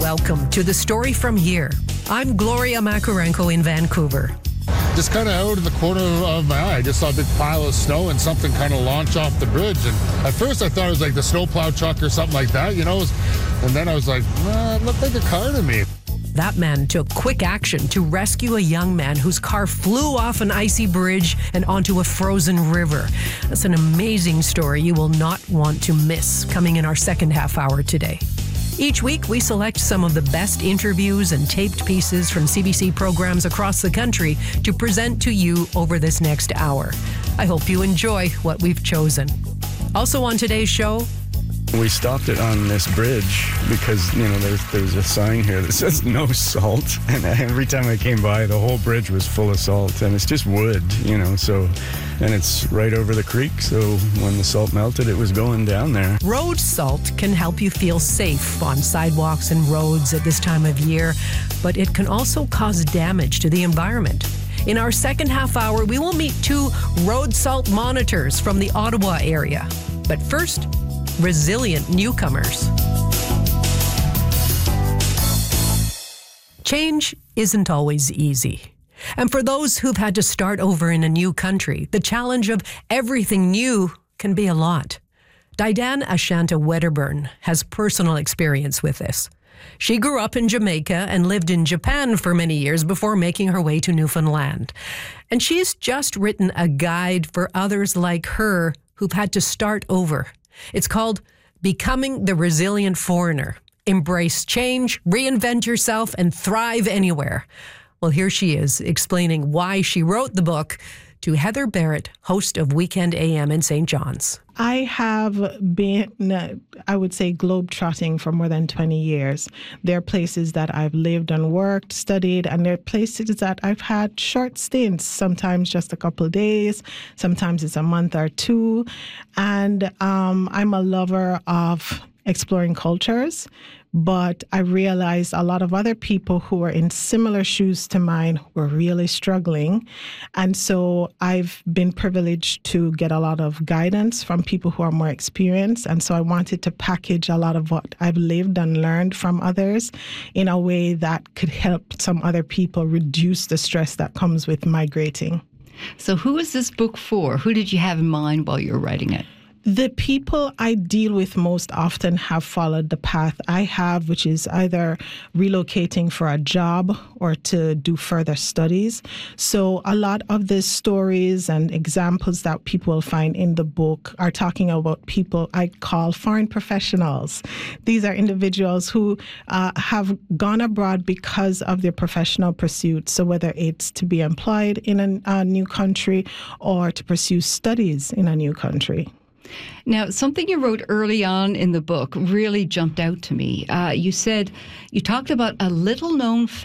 Welcome to The Story From Here. I'm Gloria Makarenko in Vancouver. Just kind of out in the corner of my eye, I just saw a big pile of snow and something kind of launch off the bridge. And at first I thought it was like the snowplow truck or something like that, you know. And then I was like, it looked like a car to me. That man took quick action to rescue a young man whose car flew off an icy bridge and onto a frozen river. That's an amazing story you will not want to miss, coming in our second half hour today. Each week, we select some of the best interviews and taped pieces from CBC programs across the country to present to you over this next hour. I hope you enjoy what we've chosen. Also on today's show, we stopped it on this bridge because, you know, there's a sign here that says no salt. And every time I came by, the whole bridge was full of salt. And it's just wood, you know, so... And it's right over the creek, so when the salt melted, it was going down there. Road salt can help you feel safe on sidewalks and roads at this time of year, but it can also cause damage to the environment. In our second half hour, we will meet two road salt monitors from the Ottawa area. But first, resilient newcomers. Change isn't always easy. And for those who've had to start over in a new country, the challenge of everything new can be a lot. Didan Ashanta Wedderburn has personal experience with this. She grew up in Jamaica and lived in Japan for many years before making her way to Newfoundland. And she's just written a guide for others like her who've had to start over. It's called Becoming the Resilient Foreigner. Embrace change, reinvent yourself, and thrive anywhere. Well, here she is explaining why she wrote the book to Heather Barrett, host of Weekend AM in St. John's. I have been, I would say, globe-trotting for more than 20 years. There are places that I've lived and worked, studied, and there are places that I've had short stints, sometimes just a couple of days, sometimes it's a month or two. And I'm a lover of exploring cultures. But I realized a lot of other people who were in similar shoes to mine were really struggling. And so I've been privileged to get a lot of guidance from people who are more experienced. And so I wanted to package a lot of what I've lived and learned from others in a way that could help some other people reduce the stress that comes with migrating. So who is this book for? Who did you have in mind while you were writing it? The people I deal with most often have followed the path I have, which is either relocating for a job or to do further studies. So a lot of the stories and examples that people will find in the book are talking about people I call foreign professionals. These are individuals who have gone abroad because of their professional pursuits. So whether it's to be employed in a new country or to pursue studies in a new country. Now, something you wrote early on in the book really jumped out to me. You said, you talked about a little-known